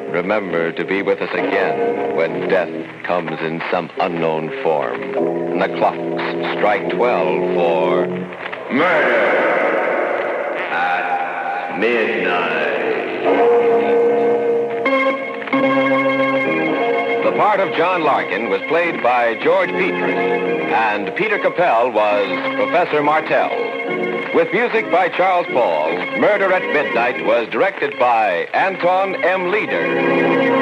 remember to be with us again when death comes in some unknown form. And the clocks strike 12 for Murder at Midnight. The part of John Larkin was played by George Petrie, and Peter Capell was Professor Martell. With music by Charles Paul, Murder at Midnight was directed by Anton M. Leader.